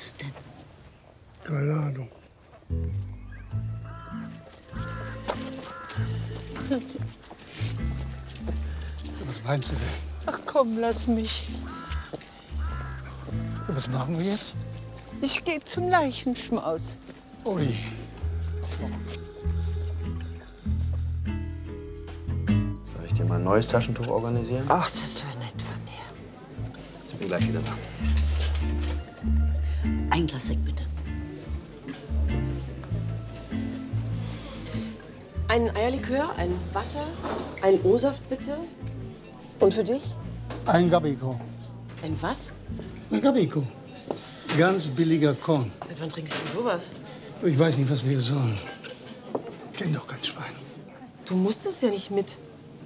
das denn? Keine Ahnung. Was meinst du denn? Ach komm, lass mich. Was machen wir jetzt? Ich gehe zum Leichenschmaus. Ui. Soll ich dir mal ein neues Taschentuch organisieren? Ach, das wäre nett von dir. Ich bin gleich wieder da. Ein Glas Sekt, bitte. Ein Eierlikör, ein Wasser, ein O-Saft bitte. Und für dich? Ein Gabico. Ein was? Ein Gabico. Ganz billiger Korn. Seit wann trinkst du sowas? Ich weiß nicht, was wir hier sollen. Ich kenn doch kein Schwein. Du musstest ja nicht mit.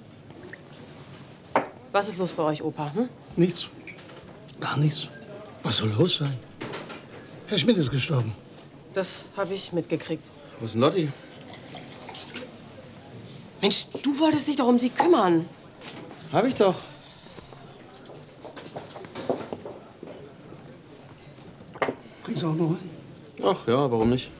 Was ist los bei euch, Opa? Hm? Nichts. Gar nichts. Was soll los sein? Herr Schmidt ist gestorben. Das habe ich mitgekriegt. Wo ist denn Lotti? Mensch, du wolltest dich doch um sie kümmern. Hab ich doch. Kriegst du auch noch einen? Ach ja, warum nicht?